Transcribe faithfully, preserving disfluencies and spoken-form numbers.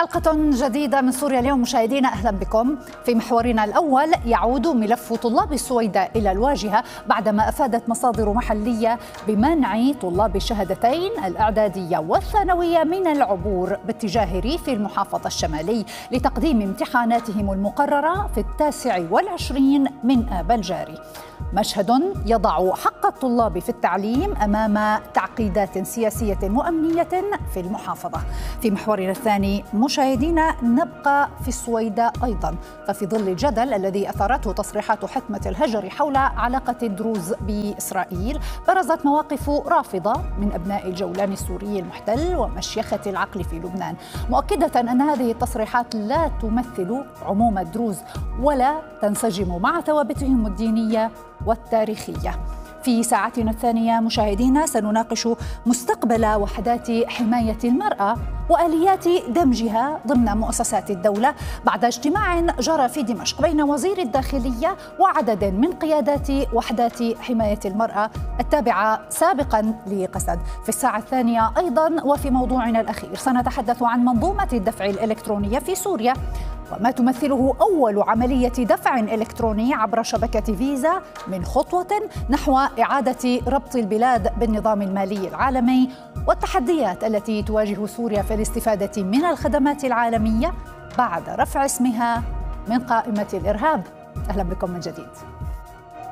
حلقة جديدة من سوريا اليوم مشاهدينا، أهلا بكم. في محورنا الأول يعود ملف طلاب السويداء إلى الواجهة بعدما أفادت مصادر محلية بمنع طلاب الشهادتين الإعدادية والثانوية من العبور باتجاه ريف المحافظة الشمالي لتقديم امتحاناتهم المقررة في التاسع والعشرين من آب الجاري. مشهد يضع حق الطلاب في التعليم أمام تعقيدات سياسية وأمنية في المحافظة. في محورنا الثاني مشاهدينا نبقى في السويداء أيضا، ففي ظل الجدل الذي أثارته تصريحات حكمة الهجر حول علاقة الدروز بإسرائيل، برزت مواقف رافضة من أبناء الجولان السوري المحتل ومشيخة العقل في لبنان، مؤكدة أن هذه التصريحات لا تمثل عموم الدروز ولا تنسجم مع ثوابتهم الدينية والتاريخية. في ساعتنا الثانية مشاهدينا سنناقش مستقبل وحدات حماية المرأة وآليات دمجها ضمن مؤسسات الدولة بعد اجتماع جرى في دمشق بين وزير الداخلية وعدد من قيادات وحدات حماية المرأة التابعة سابقا لقسد. في الساعة الثانية أيضا وفي موضوعنا الأخير سنتحدث عن منظومة الدفع الإلكترونية في سوريا وما تمثله أول عملية دفع إلكتروني عبر شبكة فيزا من خطوة نحو إعادة ربط البلاد بالنظام المالي العالمي، والتحديات التي تواجه سوريا في الاستفادة من الخدمات العالمية بعد رفع اسمها من قائمة الإرهاب. أهلا بكم من جديد.